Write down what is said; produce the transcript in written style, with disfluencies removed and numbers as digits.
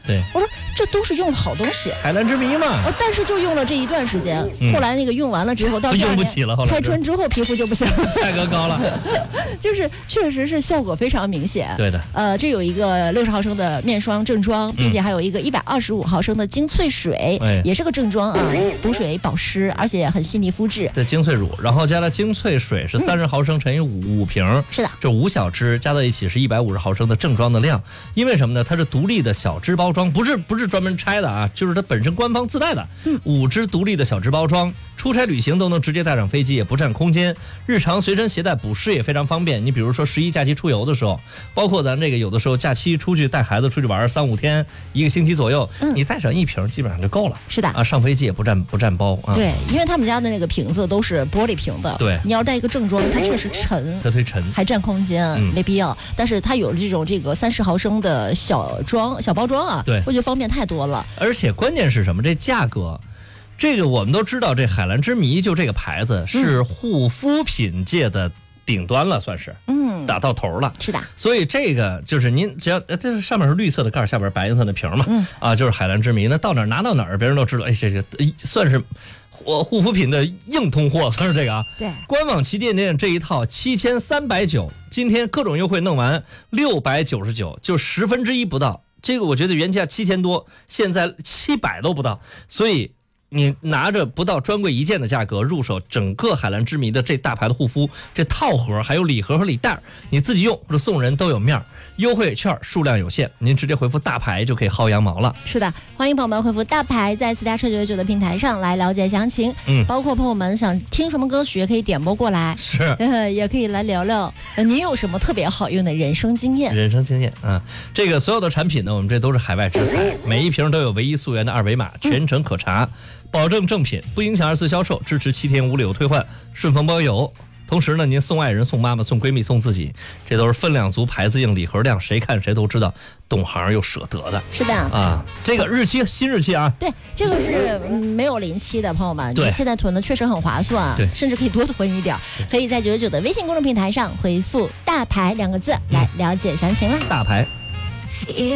对， 我说这都是用的好东西， 海蓝之谜嘛。 但是就用了这一段时间，后来那个用完了之后，到第二年用不起了，后来开春之后皮肤就不行了， 价格高了， 就是确实是效果非常明显。 对的， 这有一个60毫升的面霜正装，并且还有一个125毫升的精粹水，也是个正装啊，补水保湿，而且很细腻肤质。 对，精粹乳，然后加了精粹水是30毫升乘以5瓶， 是的， 这5小支加到一起是150毫升的正装的量。因为什么呢？它是独立的小支包装，不是专门拆的啊，就是它本身官方自带的5支独立的小支包装，出差旅行都能直接带上飞机，也不占空间，日常随身携带补湿也非常方便。你比如说11假期出游的时候，包括咱这个有的时候假期出去带孩子出去玩3-5天，1个星期左右，你带上1瓶基本上就够了。 是的啊，上飞机也不占包啊。 对，因为他们家的那个瓶子都是玻璃瓶的， 对， 你要带一个正装，它确实沉， 它忒沉， 还占空间，没必要。但是它有这个30毫升的小包装啊， 对， 我觉得方便太多了。 而且关键是什么？这价格。这个我们都知道，这海蓝之谜就这个牌子是护肤品界的顶端了，算是打到头了。 是的， 所以这个就是您只要这是上面是绿色的盖，下边白色的瓶嘛，就是海蓝之谜。那到哪儿拿到哪儿，别人都知道。哎，这个算是护肤品的硬通货，算是这个啊。 对， 官网旗舰店这一套7390，今天各种优惠弄完699，就1/10不到。这个我觉得原价7000多，现在700都不到，所以。你拿着不到专柜1件的价格入手整个海蓝之谜的这大牌的护肤，这套盒还有礼盒和礼袋，你自己用或者送人都有面儿。优惠券数量有限，您直接回复大牌就可以薅羊毛了。 是的，欢迎朋友们回复大牌，在4大车999的平台上来了解详情。包括朋友们想听什么歌曲也可以点播过来， 是， 也可以来聊聊您有什么特别好用的人生经验。 这个所有的产品呢，我们这都是海外直采，每一瓶都有唯一溯源的2维码，全程可查。保证正品，不影响24销售，支持7天无理由退换，顺丰包邮。同时呢，您送爱人、送妈妈、送闺蜜、送自己，这都是分量足、牌子硬、礼盒亮，谁看谁都知道，懂行又舍得的。 是的啊，这个新日期啊， 对，这个是没有临期的，朋友们，你现在囤的确实很划算， 对， 甚至可以多囤一点，可以在999的微信公众平台上回复"大牌"2个字来了解详情了。 大牌。